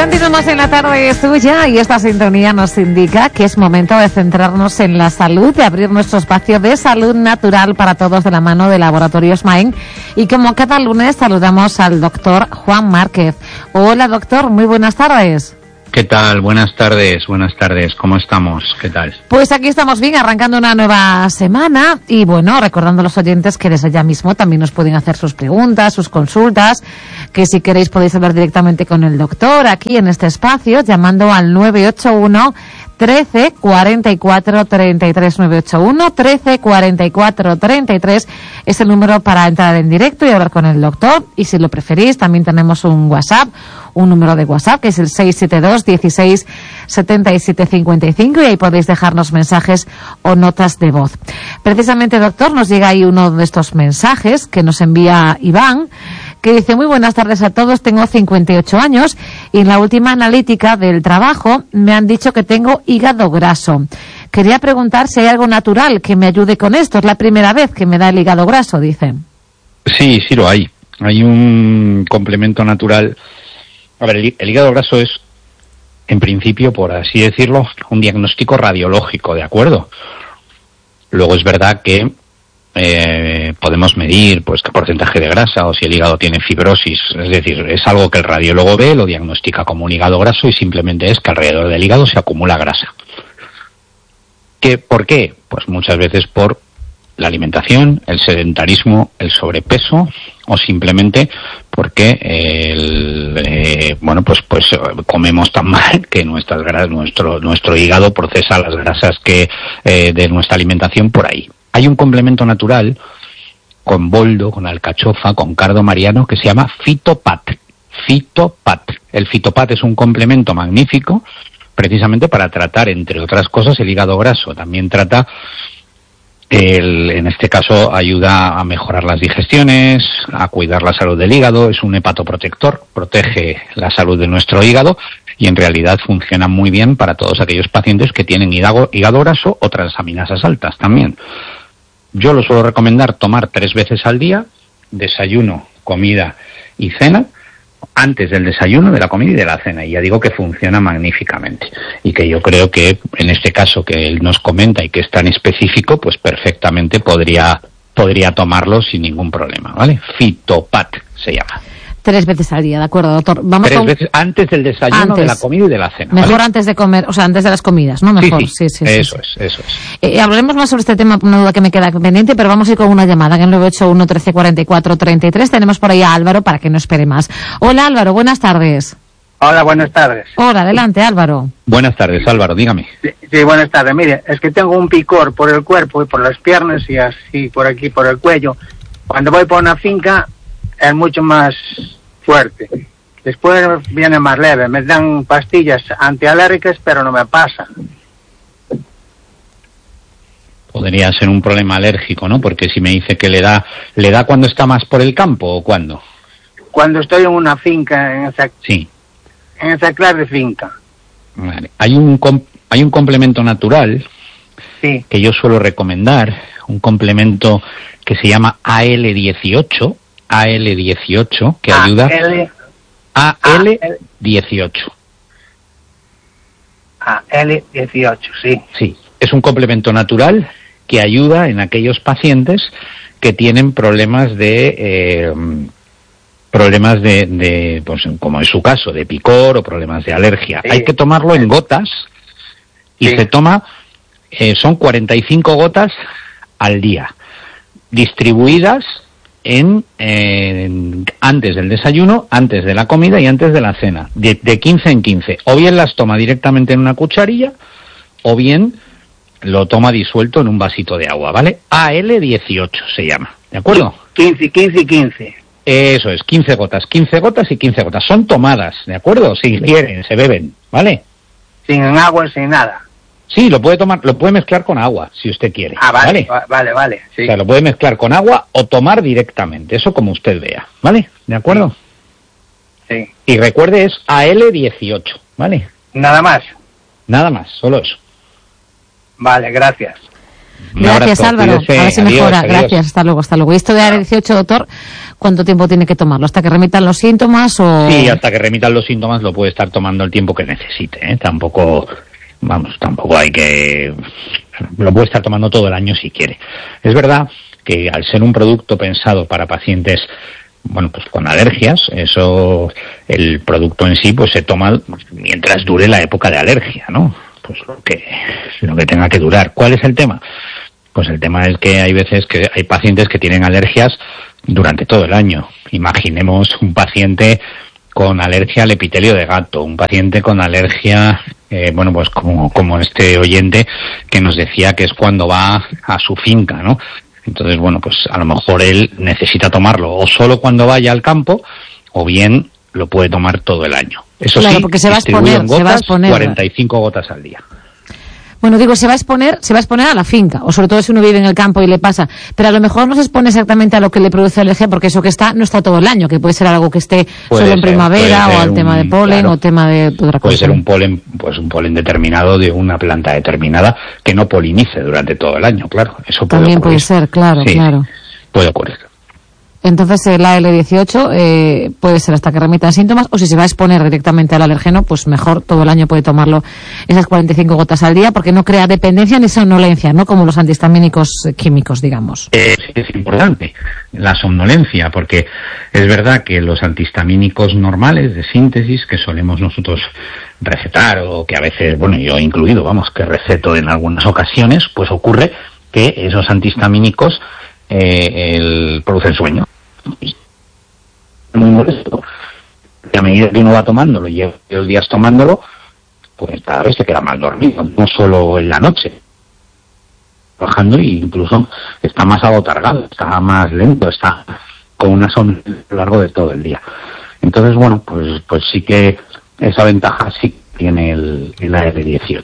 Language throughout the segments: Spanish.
Continuamos en la tarde suya y esta sintonía nos indica que es momento de centrarnos en la salud, de abrir nuestro espacio de salud natural para todos de la mano de Laboratorios Maen. Y como cada lunes saludamos al doctor Juan Márquez. Hola doctor, muy buenas tardes. ¿Qué tal? Buenas tardes, ¿cómo estamos? ¿Qué tal? Pues aquí estamos bien, arrancando una nueva semana y bueno, recordando a los oyentes que desde ya mismo también nos pueden hacer sus preguntas, sus consultas, que si queréis podéis hablar directamente con el doctor aquí en este espacio, llamando al 981 13 44 33, 981 13 44 33 es el número para entrar en directo y hablar con el doctor. Y si lo preferís, también tenemos un WhatsApp, un número de WhatsApp que es el 672 16 77 55 y ahí podéis dejarnos mensajes o notas de voz. Precisamente, doctor, nos llega ahí uno de estos mensajes que nos envía Iván, que dice: muy buenas tardes a todos, tengo 58 años y en la última analítica del trabajo me han dicho que tengo hígado graso. Quería preguntar si hay algo natural que me ayude con esto. Es la primera vez que me da el hígado graso, dice. Sí lo hay. Hay un complemento natural. A ver, el hígado graso es, en principio, por así decirlo, un diagnóstico radiológico, ¿de acuerdo? Luego es verdad que podemos medir pues qué porcentaje de grasa o si el hígado tiene fibrosis, es decir, es algo que el radiólogo ve, lo diagnostica como un hígado graso y simplemente es que alrededor del hígado se acumula grasa. ¿Por qué? Pues muchas veces por la alimentación, el sedentarismo, el sobrepeso o simplemente porque pues comemos tan mal que nuestro hígado procesa las grasas de nuestra alimentación por ahí. Hay un complemento natural con boldo, con alcachofa, con cardo mariano que se llama Fitopat. El Fitopat es un complemento magnífico precisamente para tratar, entre otras cosas, el hígado graso. También trata, en este caso, ayuda a mejorar las digestiones, a cuidar la salud del hígado. Es un hepatoprotector, protege la salud de nuestro hígado y en realidad funciona muy bien para todos aquellos pacientes que tienen hígado graso o transaminasas altas también. Yo lo suelo recomendar tomar 3 veces al día, desayuno, comida y cena, antes del desayuno, de la comida y de la cena. Y ya digo que funciona magníficamente. Y que yo creo que en este caso que él nos comenta y que es tan específico, pues perfectamente podría tomarlo sin ningún problema, ¿vale? Fitopat se llama. 3 veces al día, ¿de acuerdo, doctor? 3 veces antes del desayuno, de la comida y de la cena. Mejor, ¿vale? Antes de comer, o sea, antes de las comidas, ¿no? Mejor, sí. Eso es. Hablaremos más sobre este tema, una duda que me queda pendiente, pero vamos a ir con una llamada en el 981 13 44 33. Tenemos por ahí a Álvaro para que no espere más. Hola, Álvaro, buenas tardes. Hola, buenas tardes. Hola, adelante, Álvaro. Buenas tardes, Álvaro, dígame. Sí, buenas tardes. Mire, es que tengo un picor por el cuerpo y por las piernas y así por aquí, por el cuello. Cuando voy por una finca es mucho más fuerte. Después viene más leve. Me dan pastillas antialérgicas, pero no me pasa. Podría ser un problema alérgico, ¿no? Porque si me dice que le da cuando está más por el campo o cuándo. Cuando estoy en una finca, en esa clase de finca. Vale. Hay un complemento natural que yo suelo recomendar, un complemento que se llama AL18, que ayuda AL18. AL18, sí. Sí, es un complemento natural que ayuda en aquellos pacientes que tienen problemas de pues como es su caso, de picor o problemas de alergia. Sí. Hay que tomarlo en gotas y se toma, son 45 gotas al día, distribuidas antes del desayuno, antes de la comida y antes de la cena, de 15 en 15. O bien las toma directamente en una cucharilla, o bien lo toma disuelto en un vasito de agua, ¿vale? AL18 se llama, ¿de acuerdo? 15. Eso es, 15 gotas y 15 gotas. Son tomadas, ¿de acuerdo? Si quieren, se beben, ¿vale? Sin agua, sin nada. Sí, lo puede mezclar con agua, si usted quiere. Vale. Sí. O sea, lo puede mezclar con agua o tomar directamente, eso como usted vea, ¿vale? ¿De acuerdo? Sí. Y recuerde, es AL18, ¿vale? Nada más. Nada más, solo eso. Vale, gracias. Gracias, Álvaro. Cuídese. A ver si mejora. Gracias, hasta luego. ¿Y esto de AL18, doctor, cuánto tiempo tiene que tomarlo? ¿Hasta que remitan los síntomas o...? Sí, hasta que remitan los síntomas lo puede estar tomando el tiempo que necesite, ¿eh? Tampoco hay que... Lo puede estar tomando todo el año si quiere. Es verdad que al ser un producto pensado para pacientes, bueno, pues con alergias, el producto en sí pues se toma mientras dure la época de alergia, ¿no? Pues lo que tenga que durar. ¿Cuál es el tema? Pues el tema es que hay veces que hay pacientes que tienen alergias durante todo el año. Imaginemos un paciente con alergia al epitelio de gato, un paciente con alergia, pues como este oyente que nos decía que es cuando va a su finca, ¿no? Entonces, bueno, pues a lo mejor él necesita tomarlo o solo cuando vaya al campo o bien lo puede tomar todo el año. Eso claro, sí, porque se va a exponer, 45 gotas al día. Bueno, digo, se va a exponer a la finca, o sobre todo si uno vive en el campo y le pasa, pero a lo mejor no se expone exactamente a lo que le produce alergia, porque eso que no está todo el año, que puede ser algo que esté solo en primavera, o al tema de polen, claro, o tema de otra cosa. Puede ser un polen determinado de una planta determinada que no polinice durante todo el año, claro. Eso también puede ser, claro, sí, claro. Puede ocurrir. Entonces el AL18 puede ser hasta que remitan síntomas, o si se va a exponer directamente al alergeno, pues mejor todo el año puede tomarlo esas 45 gotas al día, porque no crea dependencia ni somnolencia, ¿no? Como los antihistamínicos químicos, digamos. Es importante la somnolencia, porque es verdad que los antihistamínicos normales de síntesis que solemos nosotros recetar, o que a veces, bueno, yo incluido, que receto en algunas ocasiones, pues ocurre que esos antihistamínicos producen sueño. Muy molesto. Y a medida que uno va tomándolo, lleva los días tomándolo, pues cada vez se queda más dormido, no solo en la noche, trabajando, e incluso está más abotargado, está más lento, está con una somnolencia a lo largo de todo el día. Entonces, bueno, pues sí que esa ventaja sí tiene el AL18.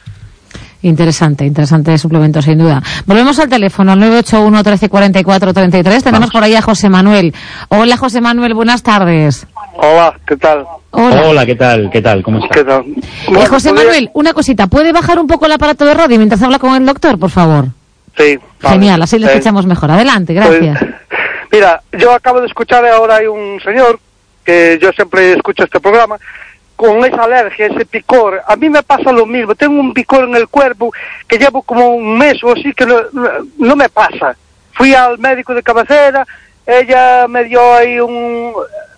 Interesante suplemento, sin duda. Volvemos al teléfono, al 981 13 44 33. Tenemos por ahí a José Manuel. Hola, José Manuel, buenas tardes. Hola, ¿qué tal? Hola, ¿qué tal? ¿Cómo estás? ¿Qué tal? José Manuel, una cosita, ¿puede bajar un poco el aparato de radio mientras habla con el doctor, por favor? Sí. Vale. Genial, así le escuchamos mejor. Adelante, gracias. Pues, mira, yo acabo de escuchar, ahora hay un señor, que yo siempre escucho este programa, con esa alergia, ese picor. A mí me pasa lo mismo, tengo un picor en el cuerpo que llevo como un mes o así que no me pasa. Fui al médico de cabecera, ella me dio ahí un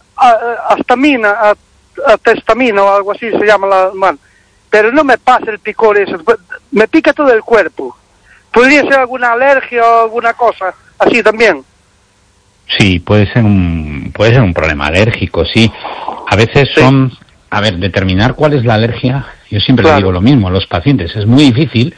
atestamina o algo así se llama pero no me pasa el picor eso, me pica todo el cuerpo. ¿Podría ser alguna alergia o alguna cosa así también? Sí, puede ser un problema alérgico, sí. A veces son... A ver, determinar cuál es la alergia, yo siempre le digo lo mismo a los pacientes, es muy difícil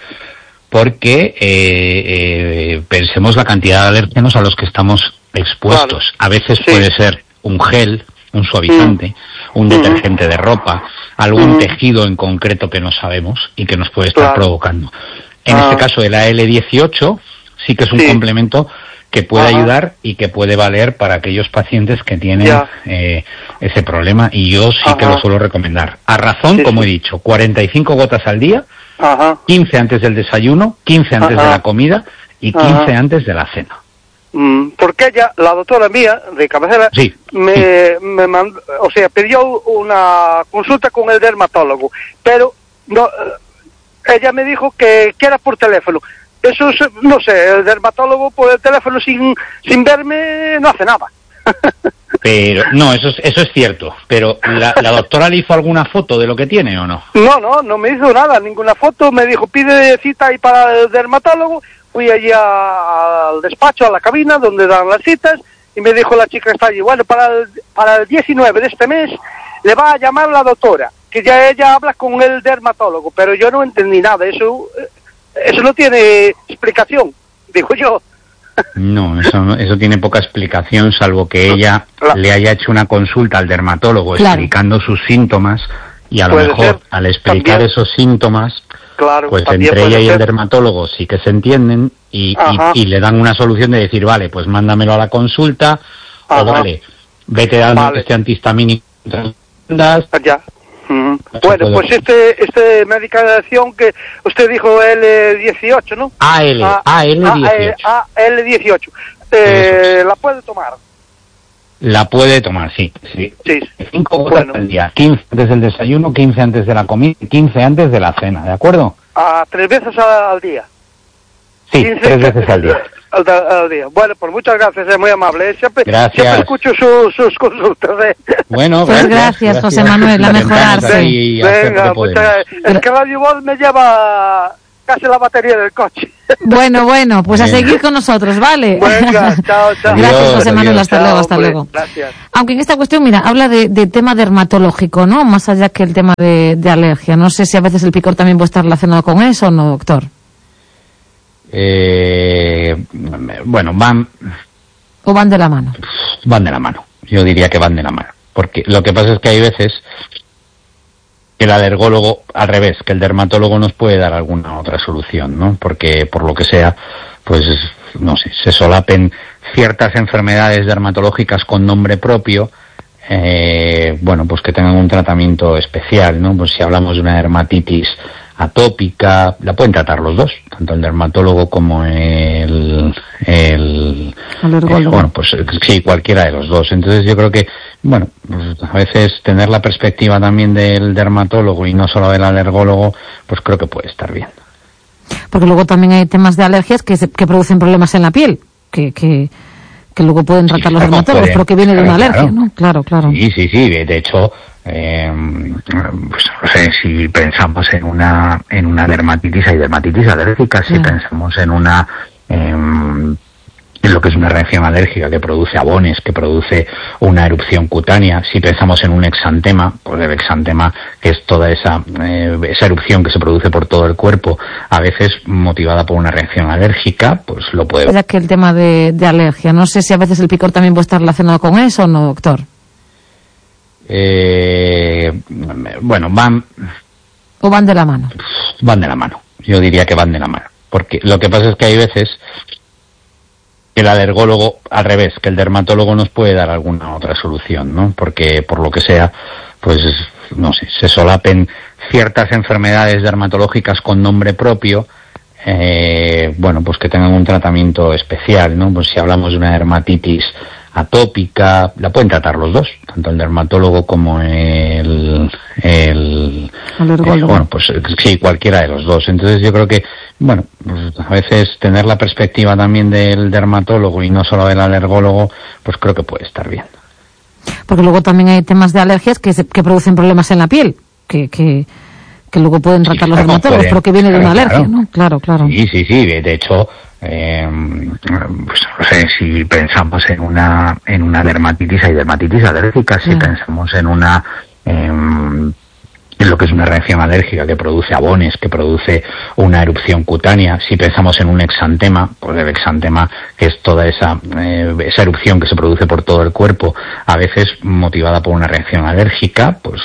porque pensemos la cantidad de alérgenos a los que estamos expuestos. A veces puede ser un gel, un suavizante, un detergente de ropa, algún tejido en concreto que no sabemos y que nos puede estar provocando. En este caso el AL18 sí que es un complemento que puede ayudar y que puede valer para aquellos pacientes que tienen ese problema, y yo sí que lo suelo recomendar. A razón, como he dicho, 45 gotas al día, 15 antes del desayuno, 15 antes de la comida y 15 antes de la cena. Porque ella, la doctora mía de cabecera, me mandó, o sea, pidió una consulta con el dermatólogo, pero no, ella me dijo que era por teléfono. Eso es, no sé, el dermatólogo por el teléfono sin verme no hace nada. Pero no, eso es cierto. Pero ¿la doctora le hizo alguna foto de lo que tiene o no? No me hizo nada, ninguna foto. Me dijo, pide cita ahí para el dermatólogo. Fui allí al despacho, a la cabina donde dan las citas, y me dijo la chica que está allí, bueno, para el 19 de este mes le va a llamar la doctora, que ya ella habla con el dermatólogo, pero yo no entendí nada. Eso no tiene explicación, digo yo. No, eso tiene poca explicación, salvo que ella le haya hecho una consulta al dermatólogo explicando sus síntomas, y a lo mejor al explicar esos síntomas, pues entre ella y el dermatólogo sí que se entienden y le dan una solución de decir, vale, pues mándamelo a la consulta, o vale, vete dando este antihistamínico. Bueno, pues este medicación que usted dijo L18, ¿no? AL18. AL18. ¿La puede tomar? La puede tomar, sí. 5 gotas al día, 15 antes del desayuno, 15 antes de la comida, 15 antes de la cena, ¿de acuerdo? 3 veces al día. Sí, 3 veces al día. Al día. Bueno, pues muchas gracias, es muy amable. Siempre escucho sus consultas. Bueno, pues gracias, José Manuel, a mejorarse. Venga, muchas gracias. Es que Radio Voz me lleva casi la batería del coche. Bueno, pues a seguir con nosotros, ¿vale? Venga, chao. Gracias, José Manuel, hasta luego. Gracias. Aunque en esta cuestión, mira, habla de tema dermatológico, ¿no? Más allá que el tema de alergia. No sé si a veces el picor también puede estar relacionado con eso o no, doctor. Bueno, van de la mano. Van de la mano. Yo diría que van de la mano. Porque lo que pasa es que hay veces que el alergólogo, al revés, que el dermatólogo nos puede dar alguna otra solución, ¿no? Porque por lo que sea, pues no sé, se solapen ciertas enfermedades dermatológicas con nombre propio, pues que tengan un tratamiento especial, ¿no? Pues si hablamos de una dermatitis atópica, la pueden tratar los dos, tanto el dermatólogo como el alergólogo. Pues sí, cualquiera de los dos. Entonces yo creo que, pues a veces tener la perspectiva también del dermatólogo y no solo del alergólogo, pues creo que puede estar bien. Porque luego también hay temas de alergias que producen problemas en la piel, que luego pueden tratar los dermatólogos, pero que viene de una alergia, ¿no? Claro. Sí, de hecho, pues no sé, si pensamos en una dermatitis, hay dermatitis alérgica, si pensamos en lo que es una reacción alérgica que produce abones, que produce una erupción cutánea, si pensamos en un exantema, pues el exantema, que es toda esa erupción que se produce por todo el cuerpo, a veces motivada por una reacción alérgica, pues lo puede... Ya que el tema de alergia, no sé si a veces el picor también puede estar relacionado con eso o no, doctor. Van de la mano. Van de la mano. Yo diría que van de la mano. Porque lo que pasa es que hay veces que el alergólogo, al revés, que el dermatólogo nos puede dar alguna otra solución, ¿no? Porque por lo que sea, pues no sé, se solapen ciertas enfermedades dermatológicas con nombre propio, pues que tengan un tratamiento especial, ¿no? Pues si hablamos de una dermatitis atópica, la pueden tratar los dos, tanto el dermatólogo como el alergólogo. Pues sí, cualquiera de los dos. Entonces yo creo que, pues a veces tener la perspectiva también del dermatólogo y no solo del alergólogo, pues creo que puede estar bien. Porque luego también hay temas de alergias que producen problemas en la piel, que luego pueden tratar los dermatólogos, pero que viene de una alergia, ¿no? Claro. Sí, de hecho, pues no sé, si pensamos en una dermatitis, hay dermatitis alérgica, si pensamos en lo que es una reacción alérgica que produce abones, que produce una erupción cutánea, si pensamos en un exantema, pues el exantema, que es toda esa erupción que se produce por todo el cuerpo, a veces motivada por una reacción alérgica, pues